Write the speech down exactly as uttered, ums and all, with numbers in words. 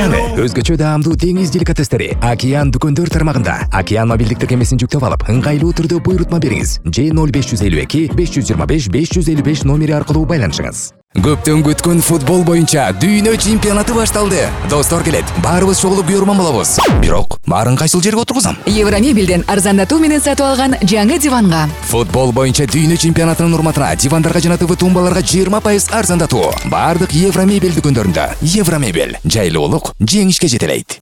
жаңы өзгөчө даамдуу деңиз деликатестери Океан дүкөндөр тармагында. Океан мобилдик тиркемесин жүктөп алып, ыңгайлуу түрдө буйрутма бериңиз. же ноль беш жүз элүү эки беш жүз жыйырма беш беш жүз элүү беш номери аркылуу байланышыңыз. Көптөн күткөн футбол боюнча дүйнө чемпионаты башталды. Достор келет, баарыбыз чогулуп көрмөн болобуз. Бирок, баарын кайсыл жерге отургузам? Евромебелден арзандатуу менен сатып алган жаңы диванга. Футбол боюнча дүйнө чемпионатынын урматына дивандарга жана ТВ тумбаларга жыйырма пайыз арзандатуу. Бардык Евромебел дүкөндөрүндө. Евромебел жайлуулук жеңишке жетелейт.